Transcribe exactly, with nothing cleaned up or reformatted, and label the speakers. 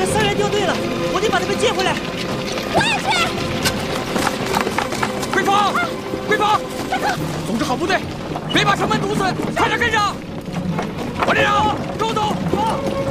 Speaker 1: 那三人掉队了，我得把他们接回来。
Speaker 2: 我也去。
Speaker 3: 桂芳，桂芳，
Speaker 2: 大哥，
Speaker 3: 组织好部队，别把城门堵死，快点跟上！王连长，跟我走。